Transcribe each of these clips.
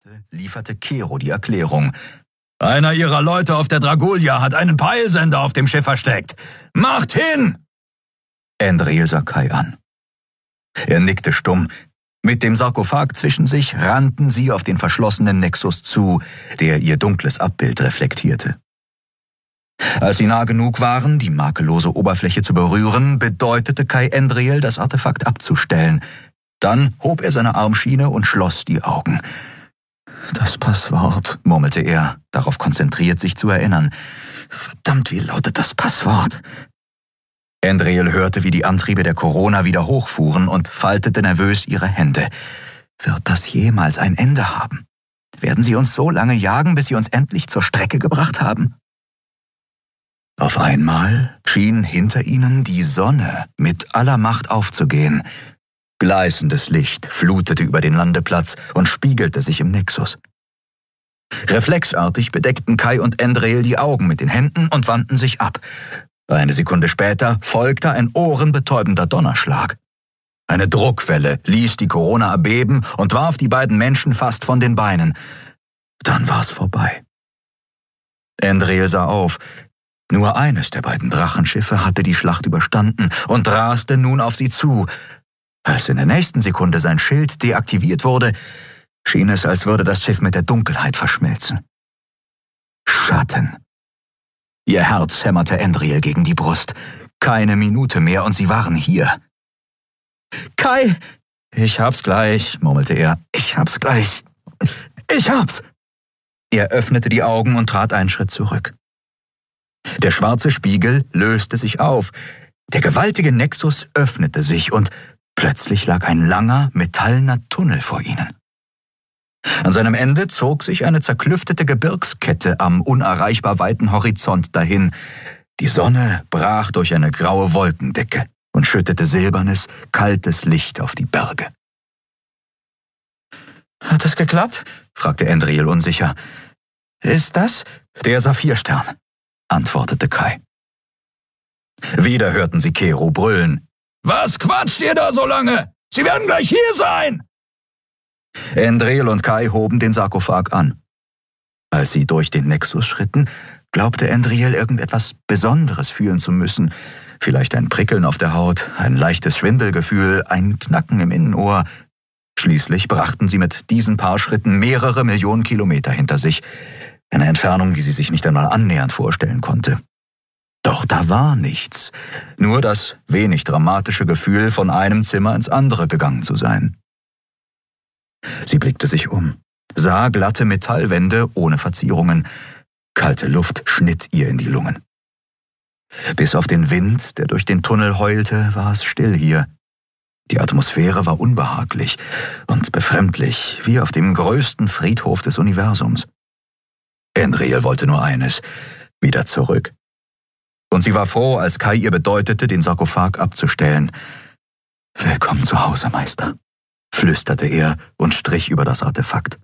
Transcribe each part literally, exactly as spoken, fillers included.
lieferte Kero die Erklärung. »Einer ihrer Leute auf der Dragulia hat einen Peilsender auf dem Schiff versteckt. Macht hin!« Andriel sah Kai an. Er nickte stumm. Mit dem Sarkophag zwischen sich rannten sie auf den verschlossenen Nexus zu, der ihr dunkles Abbild reflektierte. Als sie nah genug waren, die makellose Oberfläche zu berühren, bedeutete Kai Andriel, das Artefakt abzustellen. Dann hob er seine Armschiene und schloss die Augen. »Das Passwort«, murmelte er, darauf konzentriert, sich zu erinnern. »Verdammt, wie lautet das Passwort?« Andriel hörte, wie die Antriebe der Corona wieder hochfuhren und faltete nervös ihre Hände. »Wird das jemals ein Ende haben? Werden sie uns so lange jagen, bis sie uns endlich zur Strecke gebracht haben?« Auf einmal schien hinter ihnen die Sonne mit aller Macht aufzugehen. Gleißendes Licht flutete über den Landeplatz und spiegelte sich im Nexus. Reflexartig bedeckten Kai und Andriel die Augen mit den Händen und wandten sich ab. Eine Sekunde später folgte ein ohrenbetäubender Donnerschlag. Eine Druckwelle ließ die Corona erbeben und warf die beiden Menschen fast von den Beinen. Dann war es vorbei. Andriel sah auf. Nur eines der beiden Drachenschiffe hatte die Schlacht überstanden und raste nun auf sie zu. Als in der nächsten Sekunde sein Schild deaktiviert wurde, schien es, als würde das Schiff mit der Dunkelheit verschmelzen. Schatten. Ihr Herz hämmerte Andriel gegen die Brust. Keine Minute mehr und sie waren hier. »Kai!« »Ich hab's gleich«, murmelte er. »Ich hab's gleich. Ich hab's!« Er öffnete die Augen und trat einen Schritt zurück. Der schwarze Spiegel löste sich auf. Der gewaltige Nexus öffnete sich und plötzlich lag ein langer, metallener Tunnel vor ihnen. An seinem Ende zog sich eine zerklüftete Gebirgskette am unerreichbar weiten Horizont dahin. Die Sonne brach durch eine graue Wolkendecke und schüttete silbernes, kaltes Licht auf die Berge. »Hat es geklappt?« fragte Andriel unsicher. »Ist das?« »Der Saphirstern«, antwortete Kai. Wieder hörten sie Kero brüllen. »Was quatscht ihr da so lange? Sie werden gleich hier sein!« Andriel und Kai hoben den Sarkophag an. Als sie durch den Nexus schritten, glaubte Andriel irgendetwas Besonderes fühlen zu müssen. Vielleicht ein Prickeln auf der Haut, ein leichtes Schwindelgefühl, ein Knacken im Innenohr. Schließlich brachten sie mit diesen paar Schritten mehrere Millionen Kilometer hinter sich. Eine Entfernung, die sie sich nicht einmal annähernd vorstellen konnte. Doch da war nichts, nur das wenig dramatische Gefühl, von einem Zimmer ins andere gegangen zu sein. Sie blickte sich um, sah glatte Metallwände ohne Verzierungen. Kalte Luft schnitt ihr in die Lungen. Bis auf den Wind, der durch den Tunnel heulte, war es still hier. Die Atmosphäre war unbehaglich und befremdlich, wie auf dem größten Friedhof des Universums. Andriel wollte nur eines, wieder zurück. Und sie war froh, als Kai ihr bedeutete, den Sarkophag abzustellen. »Willkommen zu Hause, Meister«, flüsterte er und strich über das Artefakt.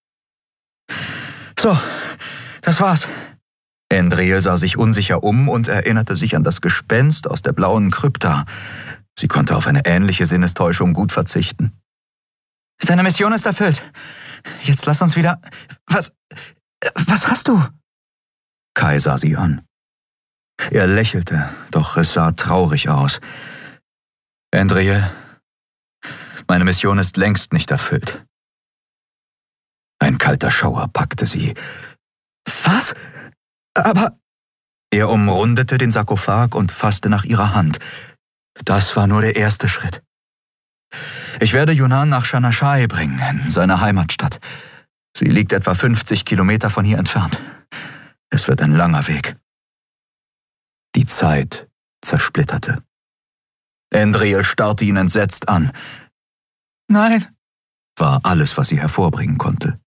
»So, das war's.« Andriel sah sich unsicher um und erinnerte sich an das Gespenst aus der blauen Krypta. Sie konnte auf eine ähnliche Sinnestäuschung gut verzichten. »Deine Mission ist erfüllt. Jetzt lass uns wieder... Was... Was hast du?« Kai sah sie an. Er lächelte, doch es sah traurig aus. »Andriel, meine Mission ist längst nicht erfüllt.« Ein kalter Schauer packte sie. »Was? Aber...« Er umrundete den Sarkophag und fasste nach ihrer Hand. »Das war nur der erste Schritt. Ich werde Yunan nach Shanashai bringen, in seine Heimatstadt. Sie liegt etwa fünfzig Kilometer von hier entfernt. Es wird ein langer Weg.« Die Zeit zersplitterte. Andriel starrte ihn entsetzt an. »Nein«, war alles, was sie hervorbringen konnte.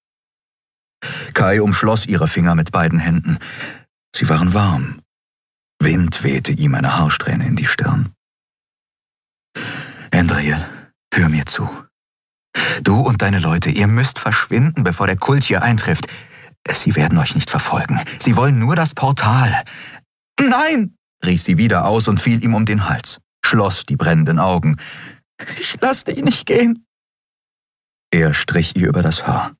Kai umschloss ihre Finger mit beiden Händen. Sie waren warm. Wind wehte ihm eine Haarsträhne in die Stirn. »Andriel, hör mir zu. Du und deine Leute, ihr müsst verschwinden, bevor der Kult hier eintrifft. Sie werden euch nicht verfolgen. Sie wollen nur das Portal.« »Nein«, rief sie wieder aus und fiel ihm um den Hals, schloss die brennenden Augen. »Ich lasse dich nicht gehen.« Er strich ihr über das Haar.